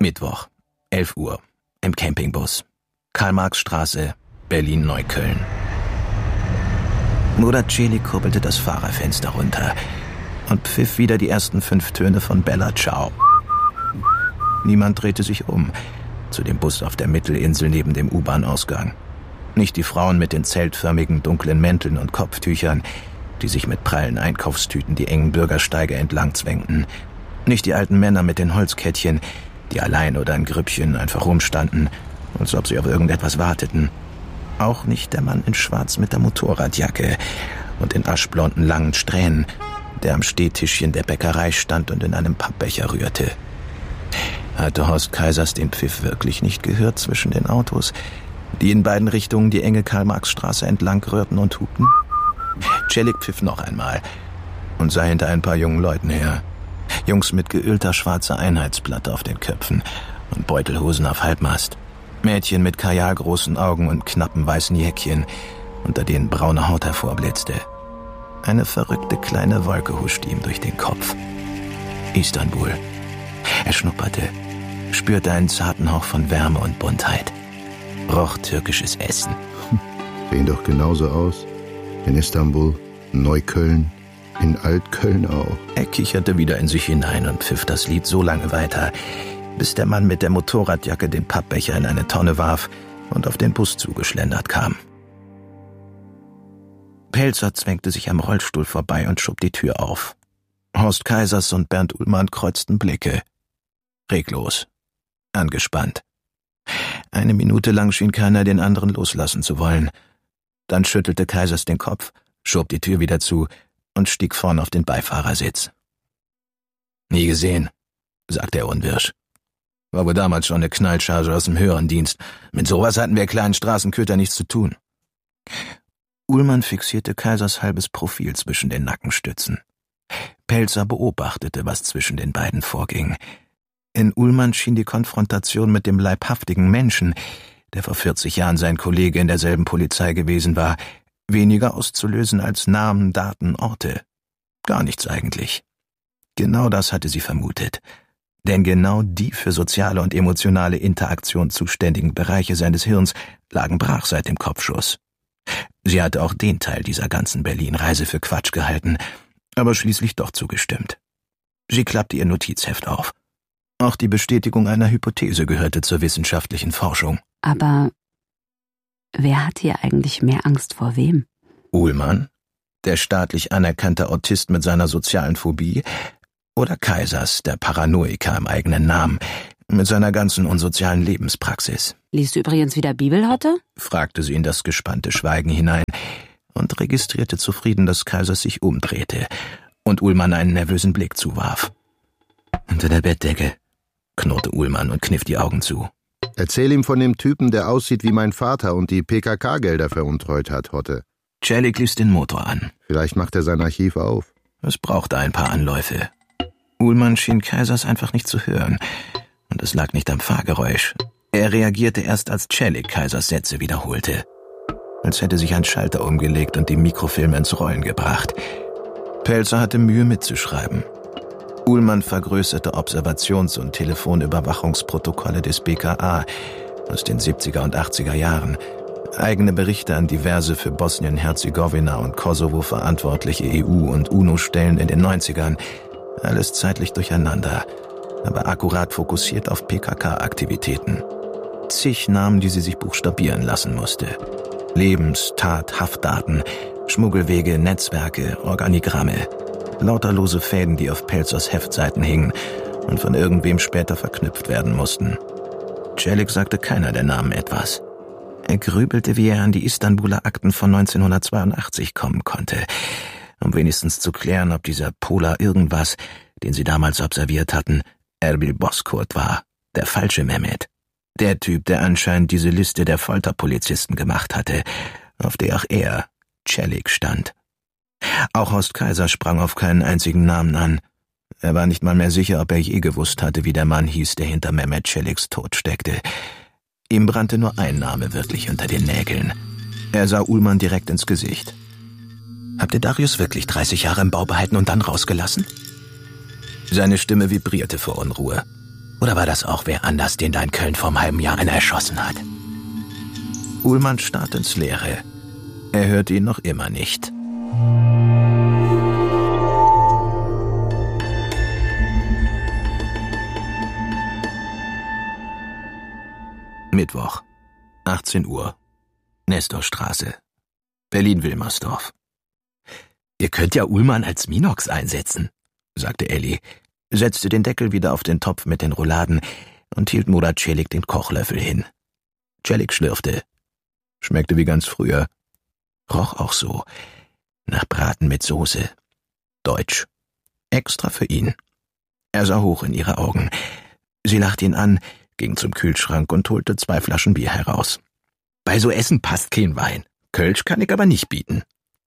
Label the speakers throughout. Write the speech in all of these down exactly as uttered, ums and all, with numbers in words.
Speaker 1: Mittwoch, elf Uhr, im Campingbus. Karl-Marx-Straße, Berlin-Neukölln. Bruder Celik kurbelte das Fahrerfenster runter und pfiff wieder die ersten fünf Töne von Bella Ciao. Niemand drehte sich um zu dem Bus auf der Mittelinsel neben dem U-Bahn-Ausgang. Nicht die Frauen mit den zeltförmigen dunklen Mänteln und Kopftüchern, die sich mit prallen Einkaufstüten die engen Bürgersteige entlang zwängten. Nicht die alten Männer mit den Holzkettchen, die allein oder in Grüppchen einfach rumstanden, als ob sie auf irgendetwas warteten. Auch nicht der Mann in Schwarz mit der Motorradjacke und in aschblonden langen Strähnen, der am Stehtischchen der Bäckerei stand und in einem Pappbecher rührte. Hatte Horst Kaisers den Pfiff wirklich nicht gehört zwischen den Autos, die in beiden Richtungen die enge Karl-Marx-Straße entlang rührten und hupten? Celik pfiff noch einmal und sah hinter ein paar jungen Leuten her. Jungs mit geölter schwarzer Einheitsplatte auf den Köpfen und Beutelhosen auf Halbmast. Mädchen mit kajalgroßen Augen und knappen weißen Jäckchen, unter denen braune Haut hervorblitzte. Eine verrückte kleine Wolke huschte ihm durch den Kopf. Istanbul. Er schnupperte, spürte einen zarten Hauch von Wärme und Buntheit. Roch türkisches Essen.
Speaker 2: Sehen doch genauso aus. In Istanbul, Neukölln, in Altköln auch.
Speaker 1: Er kicherte wieder in sich hinein und pfiff das Lied so lange weiter, bis der Mann mit der Motorradjacke den Pappbecher in eine Tonne warf und auf den Bus zugeschlendert kam. Pelzer zwängte sich am Rollstuhl vorbei und schob die Tür auf. Horst Kaisers und Bernd Uhlmann kreuzten Blicke. Reglos. Angespannt. Eine Minute lang schien keiner den anderen loslassen zu wollen. Dann schüttelte Kaisers den Kopf, schob die Tür wieder zu und stieg vorn auf den Beifahrersitz. »Nie gesehen«, sagte er unwirsch. »War wohl damals schon eine Knallcharge aus dem höheren Dienst. Mit sowas hatten wir kleinen Straßenköter nichts zu tun.« Uhlmann fixierte Kaisers halbes Profil zwischen den Nackenstützen. Pelzer beobachtete, was zwischen den beiden vorging. In Uhlmann schien die Konfrontation mit dem leibhaftigen Menschen, der vor vierzig Jahren sein Kollege in derselben Polizei gewesen war, weniger auszulösen als Namen, Daten, Orte. Gar nichts eigentlich. Genau das hatte sie vermutet. Denn genau die für soziale und emotionale Interaktion zuständigen Bereiche seines Hirns lagen brach seit dem Kopfschuss. Sie hatte auch den Teil dieser ganzen Berlin-Reise für Quatsch gehalten, aber schließlich doch zugestimmt. Sie klappte ihr Notizheft auf. Auch die Bestätigung einer Hypothese gehörte zur wissenschaftlichen Forschung.
Speaker 3: Aber wer hat hier eigentlich mehr Angst vor wem?
Speaker 1: Uhlmann, der staatlich anerkannte Autist mit seiner sozialen Phobie, oder Kaisers, der Paranoiker im eigenen Namen, mit seiner ganzen unsozialen Lebenspraxis.
Speaker 3: Liest du übrigens wieder Bibelhotte?
Speaker 1: Fragte sie in das gespannte Schweigen hinein und registrierte zufrieden, dass Kaisers sich umdrehte und Uhlmann einen nervösen Blick zuwarf. »Unter der Bettdecke«, knurrte Uhlmann und kniff die Augen zu.
Speaker 2: Erzähl ihm von dem Typen, der aussieht wie mein Vater und die P K K-Gelder veruntreut hat, Hotte.
Speaker 1: Celik ließ den Motor an.
Speaker 2: Vielleicht macht er sein Archiv auf.
Speaker 1: Es brauchte ein paar Anläufe. Uhlmann schien Kaisers einfach nicht zu hören. Und es lag nicht am Fahrgeräusch. Er reagierte erst, als Celik Kaisers Sätze wiederholte. Als hätte sich ein Schalter umgelegt und die Mikrofilme ins Rollen gebracht. Pelzer hatte Mühe mitzuschreiben. Uhlmann vergrößerte Observations- und Telefonüberwachungsprotokolle des B K A aus den siebziger und achtziger Jahren, eigene Berichte an diverse für Bosnien-Herzegowina und Kosovo verantwortliche E U- und UNO-Stellen in den neunzigern, alles zeitlich durcheinander, aber akkurat fokussiert auf P K K-Aktivitäten. Zig Namen, die sie sich buchstabieren lassen musste. Lebens-, Tat-, Haftdaten, Schmuggelwege, Netzwerke, Organigramme. Lauterlose Fäden, die auf Pelzers Heftseiten hingen und von irgendwem später verknüpft werden mussten. Celik sagte keiner der Namen etwas. Er grübelte, wie er an die Istanbuler Akten von neunzehnhundertzweiundachtzig kommen konnte, um wenigstens zu klären, ob dieser Pola irgendwas, den sie damals observiert hatten, Erbil Bozkurt war, der falsche Mehmet. Der Typ, der anscheinend diese Liste der Folterpolizisten gemacht hatte, auf der auch er, Celik, stand. Auch Horst Kaiser sprang auf keinen einzigen Namen an. Er war nicht mal mehr sicher, ob er je gewusst hatte, wie der Mann hieß, der hinter Mehmet Celiks Tod steckte. Ihm brannte nur ein Name wirklich unter den Nägeln. Er sah Uhlmann direkt ins Gesicht. »Habt ihr Darius wirklich dreißig Jahre im Bau behalten und dann rausgelassen?« Seine Stimme vibrierte vor Unruhe. Oder war das auch wer anders, den da in Köln vor einem halben Jahr einer erschossen hat? Uhlmann starrt ins Leere. Er hört ihn noch immer nicht. Mittwoch, achtzehn Uhr, Nestorstraße, Berlin-Wilmersdorf. »Ihr könnt ja Uhlmann als Minox einsetzen«, sagte Elli, setzte den Deckel wieder auf den Topf mit den Rouladen und hielt Murat Celik den Kochlöffel hin. Celik schlürfte. Schmeckte wie ganz früher. Roch auch so. Nach Braten mit Soße. Deutsch. Extra für ihn. Er sah hoch in ihre Augen. Sie lachte ihn an, ging zum Kühlschrank und holte zwei Flaschen Bier heraus. »Bei so Essen passt kein Wein. Kölsch kann ich aber nicht bieten.«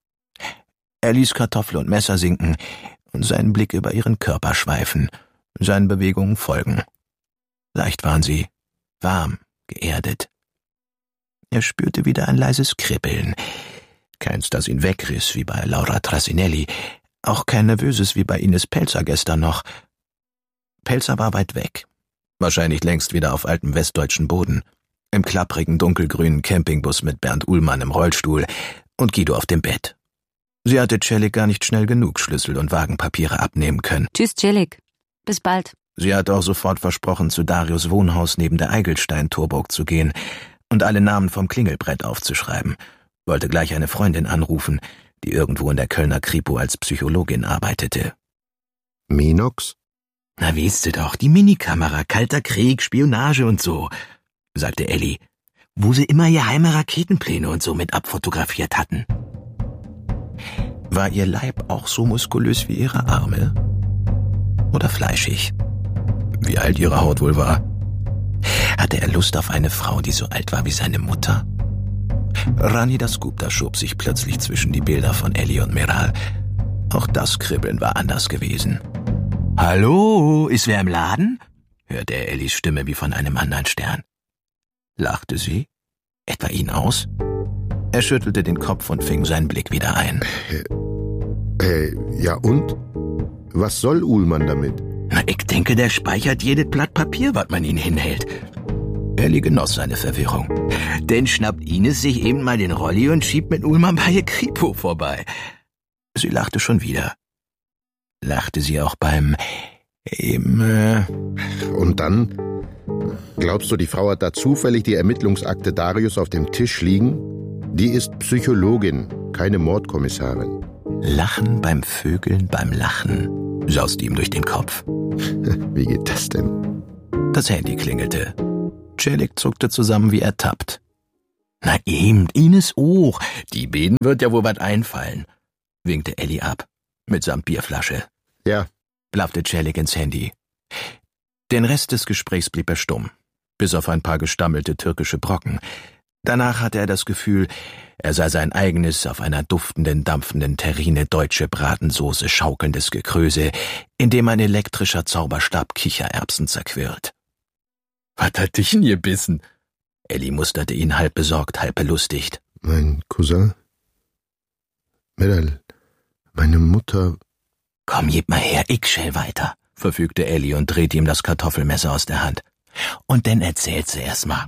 Speaker 1: Er ließ Kartoffel und Messer sinken und seinen Blick über ihren Körper schweifen, seinen Bewegungen folgen. Leicht waren sie, warm, geerdet. Er spürte wieder ein leises Kribbeln. Keins, das ihn wegriss, wie bei Laura Trasinelli, auch kein nervöses wie bei Ines Pelzer gestern noch. Pelzer war weit weg, wahrscheinlich längst wieder auf altem westdeutschen Boden, im klapprigen dunkelgrünen Campingbus mit Bernd Uhlmann im Rollstuhl und Guido auf dem Bett. Sie hatte Celik gar nicht schnell genug Schlüssel und Wagenpapiere abnehmen können.
Speaker 3: Tschüss, Celik. Bis bald.
Speaker 1: Sie hatte auch sofort versprochen, zu Darius' Wohnhaus neben der Eigelstein-Torburg zu gehen und alle Namen vom Klingelbrett aufzuschreiben. Wollte gleich eine Freundin anrufen, die irgendwo in der Kölner Kripo als Psychologin arbeitete.
Speaker 2: Minox?
Speaker 1: Na, weißt du doch, die Minikamera, Kalter Krieg, Spionage und so, sagte Elli, wo sie immer geheime Raketenpläne und so mit abfotografiert hatten. War ihr Leib auch so muskulös wie ihre Arme? Oder fleischig? Wie alt ihre Haut wohl war? Hatte er Lust auf eine Frau, die so alt war wie seine Mutter? Rani Dasgupta schob sich plötzlich zwischen die Bilder von Elli und Meral. Auch das Kribbeln war anders gewesen. »Hallo, ist wer im Laden?« hörte er Ellis Stimme wie von einem anderen Stern. Lachte sie? Etwa ihn aus? Er schüttelte den Kopf und fing seinen Blick wieder ein.
Speaker 2: Äh, äh, ja und? Was soll Uhlmann damit?
Speaker 1: Na, ich denke, der speichert jedes Blatt Papier, was man ihn hinhält. Elli genoss seine Verwirrung. Denn schnappt Ines sich eben mal den Rolli und schiebt mit Uhlmann bei ihr Kripo vorbei. Sie lachte schon wieder. Lachte sie auch beim... Im, äh
Speaker 2: Und dann? Glaubst du, die Frau hat da zufällig die Ermittlungsakte Darius auf dem Tisch liegen? Die ist Psychologin, keine Mordkommissarin.
Speaker 1: Lachen beim Vögeln beim Lachen, sauste ihm durch den Kopf.
Speaker 2: Wie geht das denn?
Speaker 1: Das Handy klingelte. Celik zuckte zusammen wie ertappt. Na eben, Ines auch. Die beiden wird ja wohl was einfallen, winkte Elli ab, mitsamt Bierflasche.
Speaker 2: Ja,
Speaker 1: blaffte Celik ins Handy. Den Rest des Gesprächs blieb er stumm, bis auf ein paar gestammelte türkische Brocken. Danach hatte er das Gefühl, er sei sein eigenes, auf einer duftenden, dampfenden Terrine deutsche Bratensoße schaukelndes Gekröse, in dem ein elektrischer Zauberstab Kichererbsen zerquirlt. »Was hat dich denn gebissen?« Elli musterte ihn halb besorgt, halb belustigt.
Speaker 2: Mein Cousin? Meral, meine Mutter...
Speaker 1: »Komm, gib mal her, ich schell weiter«, verfügte Elli und drehte ihm das Kartoffelmesser aus der Hand. »Und dann erzählst du erst mal.«